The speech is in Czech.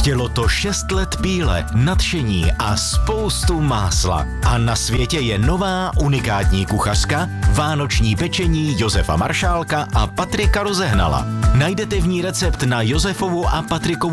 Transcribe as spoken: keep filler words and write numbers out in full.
Chtělo to šest let píle, nadšení a spoustu másla. A na světě je nová unikátní kuchařka, vánoční pečení Josefa Maršálka a Patrika Rozehnala. Najdete v ní recept na Josefovu a Patrikovu